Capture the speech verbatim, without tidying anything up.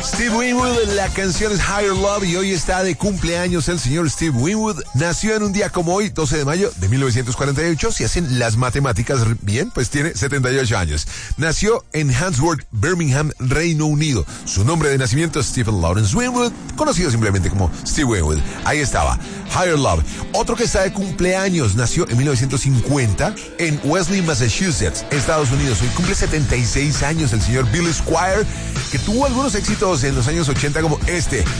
Steve Winwood, la canción es Higher Love y hoy está de cumpleaños el señor Steve Winwood. Nació en un día como hoy, doce de mayo de mil novecientos cuarenta y ocho. Si hacen las matemáticas bien, pues tiene setenta y ocho años. Nació en Handsworth, Birmingham, Reino Unido. Su nombre de nacimiento es Stephen Lawrence Winwood, conocido simplemente como Steve Winwood. Ahí estaba, Higher Love. Otro que está de cumpleaños, nació en mil novecientos cincuenta en Wellesley, Massachusetts, Estados Unidos. Hoy cumple setenta y seis años el señor Billy Squier, que tuvo algunos éxitos en los años ochenta como este,